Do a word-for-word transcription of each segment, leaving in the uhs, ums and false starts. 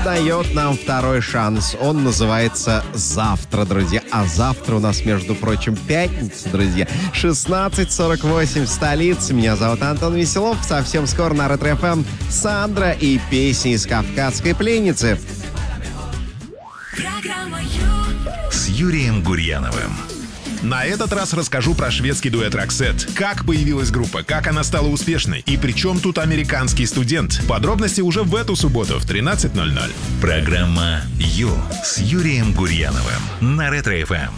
дает нам второй шанс. Он называется «Завтра», друзья. А завтра у нас, между прочим, пятница, друзья. шестнадцать сорок восемь в столице. Меня зовут Антон Веселов. Совсем скоро на Ретро-эф эм Сандра и песни из «Кавказской пленницы». С Юрием Гурьяновым. На этот раз расскажу про шведский дуэт Roxette. Как появилась группа, как она стала успешной и при чем тут американский студент. Подробности уже в эту субботу в тринадцать ноль ноль. Программа «Ю» с Юрием Гурьяновым на Ретро-эф эм.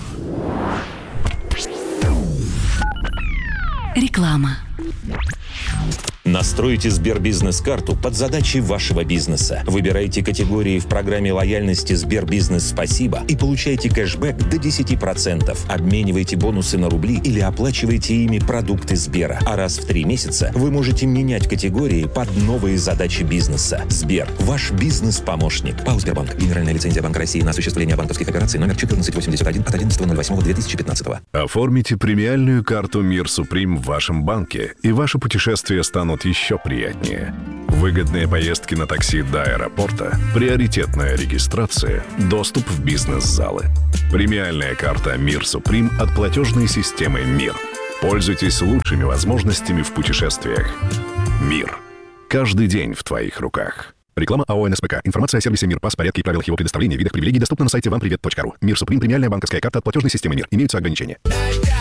Реклама. Настройте Сбербизнес-карту под задачи вашего бизнеса. Выбирайте категории в программе лояльности Сбербизнес Спасибо и получайте кэшбэк до десять процентов. Обменивайте бонусы на рубли или оплачивайте ими продукты Сбера. А раз в три месяца вы можете менять категории под новые задачи бизнеса. Сбер – ваш бизнес-помощник. ПАО «Сбербанк». Генеральная лицензия Банка России на осуществление банковских операций номер четырнадцать восемьдесят один от одиннадцатого ноль восьмого две тысячи пятнадцатого. Оформите премиальную карту «Мир Суприм» в вашем банке, и ваши путешествия станут еще приятнее. Выгодные поездки на такси до аэропорта, приоритетная регистрация, доступ в бизнес-залы. Премиальная карта «Мир Суприм» от платежной системы «Мир». Пользуйтесь лучшими возможностями в путешествиях. «Мир». Каждый день в твоих руках. Реклама АО «эн эс пэ ка». Информация о сервисе «Мир», ПАС, порядке и правилах его предоставления, видах привилегий доступна на сайте вам привет точка ру. «Мир Суприм» — премиальная банковская карта от платежной системы «Мир». Имеются ограничения.